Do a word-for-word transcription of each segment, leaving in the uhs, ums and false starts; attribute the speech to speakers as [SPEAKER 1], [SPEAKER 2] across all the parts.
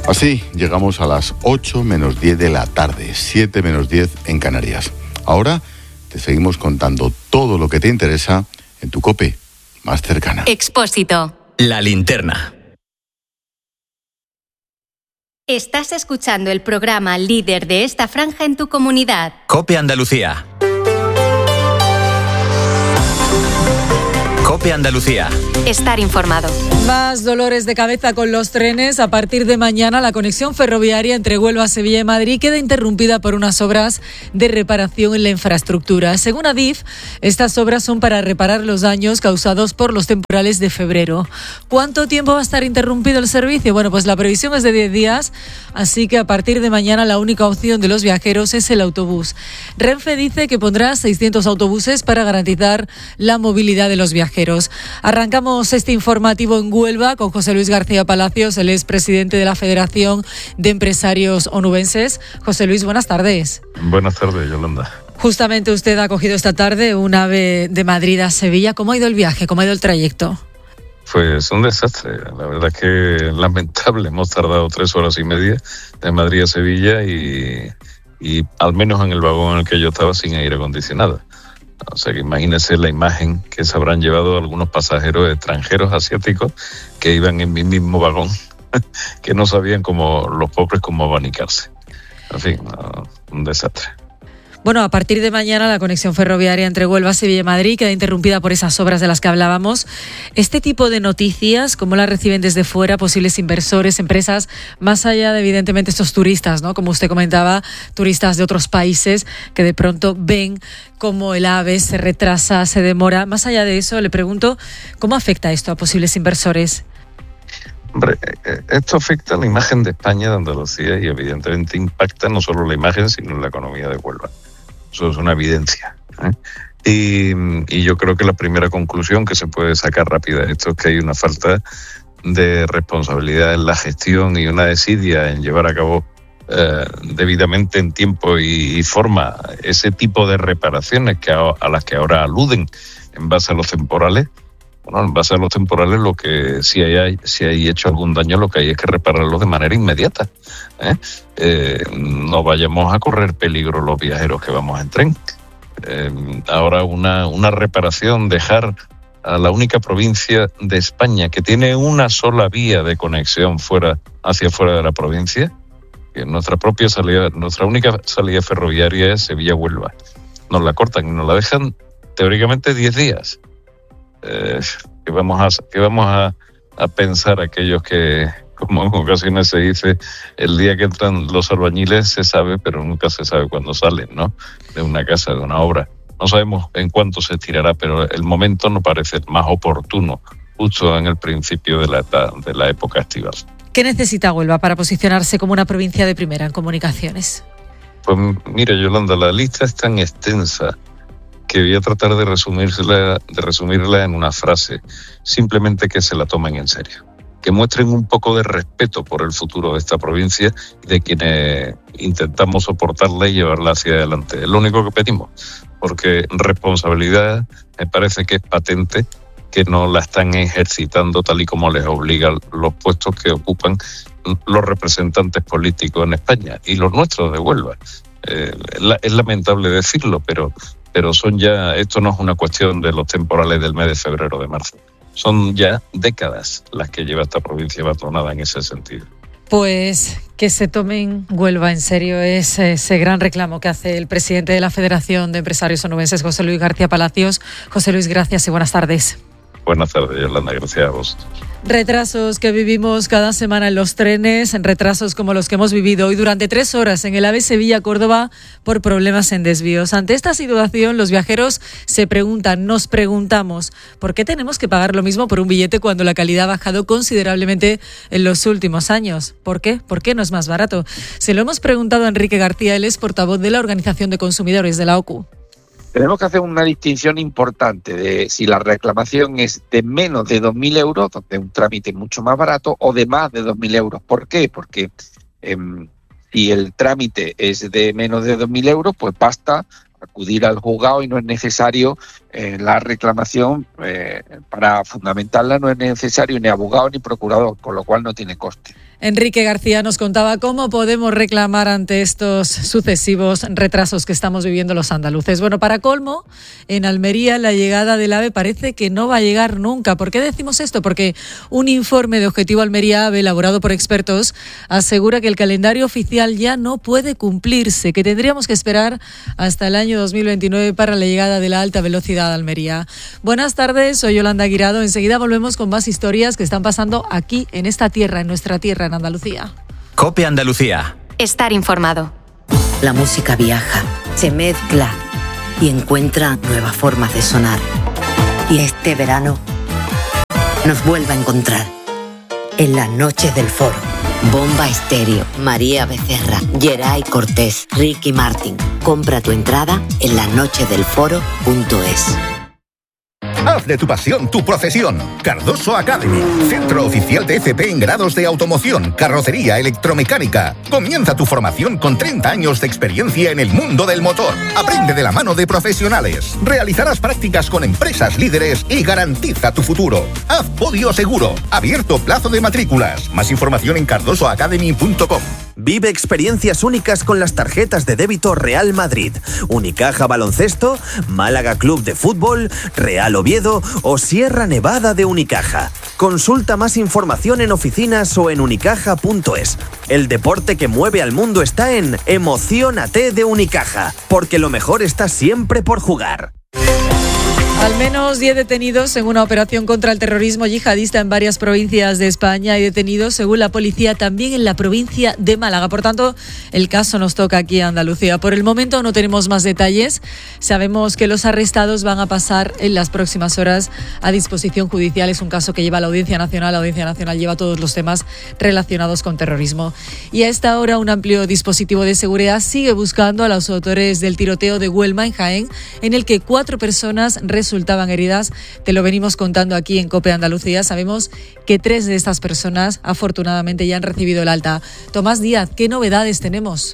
[SPEAKER 1] Así llegamos a las ocho menos diez de la tarde, siete menos diez en Canarias. Ahora te seguimos contando todo lo que te interesa en tu COPE más cercana.
[SPEAKER 2] Expósito.
[SPEAKER 3] La linterna.
[SPEAKER 2] Estás escuchando el programa líder de esta franja en tu comunidad.
[SPEAKER 3] COPE Andalucía. COPE Andalucía.
[SPEAKER 2] Estar informado.
[SPEAKER 4] Más dolores de cabeza con los trenes. A partir de mañana, la conexión ferroviaria entre Huelva, Sevilla y Madrid queda interrumpida por unas obras de reparación en la infraestructura. Según Adif, estas obras son para reparar los daños causados por los temporales de febrero. ¿Cuánto tiempo va a estar interrumpido el servicio? Bueno, pues la previsión es de diez días, así que a partir de mañana la única opción de los viajeros es el autobús. Renfe dice que pondrá seiscientos autobuses para garantizar la movilidad de los viajeros. Arrancamos este informativo en Huelva con José Luis García Palacios, él es presidente de la Federación de Empresarios Onubenses. José Luis, buenas tardes.
[SPEAKER 5] Buenas tardes, Yolanda.
[SPEAKER 4] Justamente usted ha cogido esta tarde un AVE de Madrid a Sevilla. ¿Cómo ha ido el viaje? ¿Cómo ha ido el trayecto?
[SPEAKER 5] Pues un desastre. La verdad es que lamentable. Hemos tardado tres horas y media de Madrid a Sevilla y, y al menos en el vagón en el que yo estaba sin aire acondicionado. O sea que imagínense la imagen que se habrán llevado algunos pasajeros extranjeros asiáticos que iban en mi mismo vagón, que no sabían cómo los pobres cómo abanicarse. En fin, un desastre.
[SPEAKER 4] Bueno, a partir de mañana la conexión ferroviaria entre Huelva, Sevilla y Madrid queda interrumpida por esas obras de las que hablábamos. Este tipo de noticias, ¿cómo las reciben desde fuera posibles inversores, empresas, más allá de evidentemente estos turistas, ¿no? Como usted comentaba, turistas de otros países que de pronto ven cómo el AVE se retrasa, se demora. Más allá de eso, le pregunto, ¿cómo afecta esto a posibles inversores?
[SPEAKER 5] Hombre, esto afecta a la imagen de España, de Andalucía, y evidentemente impacta no solo la imagen, sino la economía de Huelva. Eso es una evidencia, ¿eh? Y, y yo creo que la primera conclusión que se puede sacar rápida de esto es que hay una falta de responsabilidad en la gestión y una desidia en llevar a cabo eh, debidamente en tiempo y, y forma ese tipo de reparaciones que a, a las que ahora aluden en base a los temporales. Bueno, en base a los temporales, lo que si hay, si hay hecho algún daño, lo que hay es que repararlo de manera inmediata. ¿eh? Eh, no vayamos a correr peligro los viajeros que vamos en tren. Eh, ahora una, una reparación, dejar a la única provincia de España que tiene una sola vía de conexión fuera hacia fuera de la provincia, que nuestra propia salida, nuestra única salida ferroviaria es Sevilla-Huelva. Nos la cortan y nos la dejan teóricamente diez días. Eh, que vamos a que vamos a, a pensar aquellos que, como en ocasiones se dice, el día que entran los albañiles se sabe, pero nunca se sabe cuándo salen, ¿no? De una casa, de una obra. No sabemos en cuánto se estirará, pero el momento no parece el más oportuno, justo en el principio de la, de la época estival.
[SPEAKER 4] ¿Qué necesita Huelva para posicionarse como una provincia de primera en comunicaciones?
[SPEAKER 5] Pues mira, Yolanda, la lista es tan extensa que voy a tratar de resumirla, de resumirla en una frase, simplemente que se la tomen en serio, que muestren un poco de respeto por el futuro de esta provincia y de quienes intentamos soportarla y llevarla hacia adelante. Es lo único que pedimos, porque responsabilidad me parece que es patente que no la están ejercitando tal y como les obligan los puestos que ocupan los representantes políticos en España y los nuestros de Huelva. Eh, es lamentable decirlo, pero pero son ya, esto no es una cuestión de los temporales del mes de febrero o de marzo. Son ya décadas las que lleva esta provincia abandonada en ese sentido.
[SPEAKER 4] Pues que se tomen Huelva en serio es ese gran reclamo que hace el presidente de la Federación de Empresarios Onubenses, José Luis García Palacios. José Luis, gracias y buenas tardes.
[SPEAKER 5] Buenas tardes, Yolanda, gracias a vos.
[SPEAKER 4] Retrasos que vivimos cada semana en los trenes, retrasos como los que hemos vivido hoy durante tres horas en el AVE Sevilla-Córdoba por problemas en desvíos. Ante esta situación, los viajeros se preguntan, nos preguntamos, ¿por qué tenemos que pagar lo mismo por un billete cuando la calidad ha bajado considerablemente en los últimos años? ¿Por qué? ¿Por qué no es más barato? Se lo hemos preguntado a Enrique García, él es portavoz de la Organización de Consumidores de la O C U.
[SPEAKER 6] Tenemos que hacer una distinción importante de si la reclamación es de menos de dos mil euros, donde es un trámite mucho más barato, o de más de dos mil euros. ¿Por qué? Porque eh, si el trámite es de menos de dos mil euros, pues basta acudir al juzgado y no es necesario eh, la reclamación, eh, para fundamentarla no es necesario ni abogado ni procurador, con lo cual no tiene coste.
[SPEAKER 4] Enrique García nos contaba cómo podemos reclamar ante estos sucesivos retrasos que estamos viviendo los andaluces. Bueno, para colmo, en Almería la llegada del AVE parece que no va a llegar nunca. ¿Por qué decimos esto? Porque un informe de Objetivo Almería AVE, elaborado por expertos, asegura que el calendario oficial ya no puede cumplirse, que tendríamos que esperar hasta el año dos mil veintinueve para la llegada de la alta velocidad a Almería. Buenas tardes, soy Yolanda Guirado. Enseguida volvemos con más historias que están pasando aquí, en esta tierra, en nuestra tierra, en Andalucía.
[SPEAKER 3] COPE Andalucía.
[SPEAKER 2] Estar informado.
[SPEAKER 7] La música viaja, se mezcla y encuentra nuevas formas de sonar. Y este verano nos vuelve a encontrar en las noches del foro. Bomba Estéreo, María Becerra, Geray Cortés, Ricky Martin. Compra tu entrada en las noches del foro punto es.
[SPEAKER 8] Haz de tu pasión tu profesión. Cardoso Academy, centro oficial de F P en grados de automoción, carrocería, electromecánica. Comienza tu formación con treinta años de experiencia en el mundo del motor. Aprende de la mano de profesionales. Realizarás prácticas con empresas líderes y garantiza tu futuro. Haz podio seguro. Abierto plazo de matrículas. Más información en cardoso academy punto com.
[SPEAKER 9] Vive experiencias únicas con las tarjetas de débito Real Madrid, Unicaja Baloncesto, Málaga Club de Fútbol, Real Oviedo o Sierra Nevada de Unicaja. Consulta más información en oficinas o en unicaja punto es. El deporte que mueve al mundo está en Emociónate de Unicaja, porque lo mejor está siempre por jugar.
[SPEAKER 4] Al menos diez detenidos en una operación contra el terrorismo yihadista en varias provincias de España y detenidos, según la policía, también en la provincia de Málaga. Por tanto, el caso nos toca aquí a Andalucía. Por el momento no tenemos más detalles. Sabemos que los arrestados van a pasar en las próximas horas a disposición judicial. Es un caso que lleva a la Audiencia Nacional. La Audiencia Nacional lleva todos los temas relacionados con terrorismo. Y a esta hora, un amplio dispositivo de seguridad sigue buscando a los autores del tiroteo de Huelma, en Jaén, en el que cuatro personas resultaron resultaban heridas. Te lo venimos contando aquí en COPE Andalucía. Sabemos que tres de estas personas afortunadamente ya han recibido el alta. Tomás Díaz, ¿qué novedades tenemos?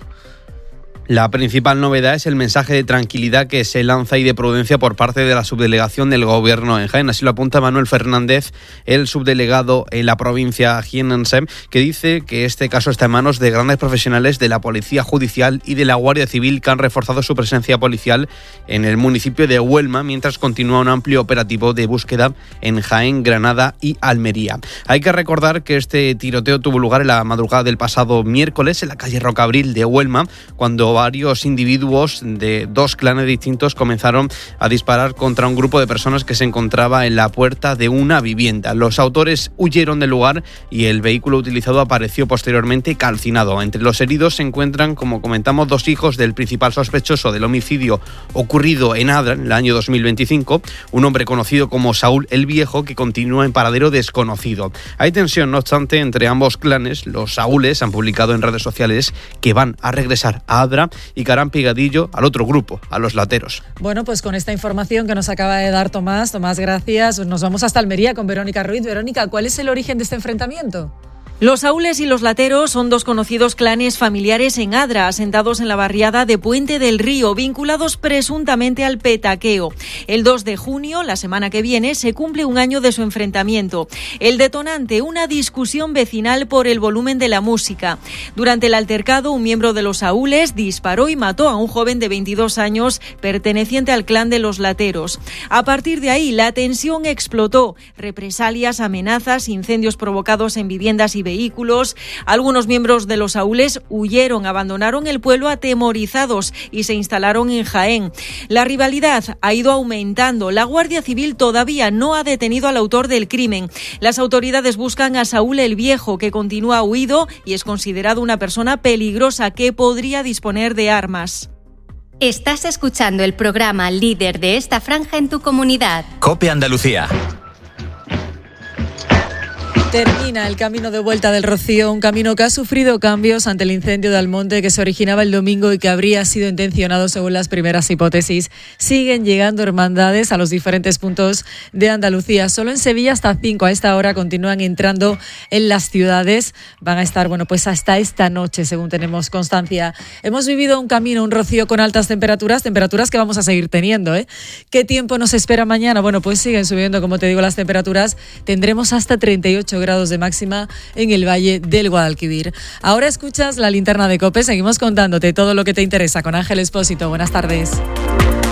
[SPEAKER 10] La principal novedad es el mensaje de tranquilidad que se lanza y de prudencia por parte de la subdelegación del Gobierno en Jaén. Así lo apunta Manuel Fernández, el subdelegado en la provincia jiennense, que dice que este caso está en manos de grandes profesionales de la Policía Judicial y de la Guardia Civil, que han reforzado su presencia policial en el municipio de Huelma, mientras continúa un amplio operativo de búsqueda en Jaén, Granada y Almería. Hay que recordar que este tiroteo tuvo lugar en la madrugada del pasado miércoles en la calle Rocabril de Huelma, cuando varios individuos de dos clanes distintos comenzaron a disparar contra un grupo de personas que se encontraba en la puerta de una vivienda. Los autores huyeron del lugar y el vehículo utilizado apareció posteriormente calcinado. Entre los heridos se encuentran, como comentamos, dos hijos del principal sospechoso del homicidio ocurrido en Adra en el año dos mil veinticinco, un hombre conocido como Saúl el Viejo, que continúa en paradero desconocido. Hay tensión, no obstante, entre ambos clanes. Los Saúles han publicado en redes sociales que van a regresar a Adra y que harán pigadillo al otro grupo, a los lateros.
[SPEAKER 4] Bueno, pues con esta información que nos acaba de dar Tomás, Tomás, gracias. Nos vamos hasta Almería con Verónica Ruiz. Verónica, ¿cuál es el origen de este enfrentamiento?
[SPEAKER 11] Los Saúles y los Lateros son dos conocidos clanes familiares en Adra, asentados en la barriada de Puente del Río, vinculados presuntamente al petaqueo. El dos de junio, la semana que viene, se cumple un año de su enfrentamiento. El detonante, una discusión vecinal por el volumen de la música. Durante el altercado, un miembro de los Saúles disparó y mató a un joven de veintidós años perteneciente al clan de los Lateros. A partir de ahí, la tensión explotó. Represalias, amenazas, incendios provocados en viviendas y vehículos. Algunos miembros de los Saúles huyeron, abandonaron el pueblo atemorizados y se instalaron en Jaén. La rivalidad ha ido aumentando. La Guardia Civil todavía no ha detenido al autor del crimen. Las autoridades buscan a Saúl el Viejo, que continúa huido y es considerado una persona peligrosa que podría disponer de armas.
[SPEAKER 2] Estás escuchando el programa líder de esta franja en tu comunidad.
[SPEAKER 3] COPE Andalucía.
[SPEAKER 4] Termina el camino de vuelta del Rocío, un camino que ha sufrido cambios ante el incendio de Almonte que se originaba el domingo y que habría sido intencionado según las primeras hipótesis. Siguen llegando hermandades a los diferentes puntos de Andalucía. Solo en Sevilla hasta cinco a esta hora continúan entrando en las ciudades. Van a estar, bueno, pues hasta esta noche, según tenemos constancia. Hemos vivido un camino, un Rocío con altas temperaturas, temperaturas que vamos a seguir teniendo, ¿eh? ¿Qué tiempo nos espera mañana? Bueno, pues siguen subiendo, como te digo, las temperaturas. Tendremos hasta treinta y ocho grados de máxima en el Valle del Guadalquivir. Ahora escuchas la linterna de COPE. Seguimos contándote todo lo que te interesa con Ángel Expósito. Buenas tardes.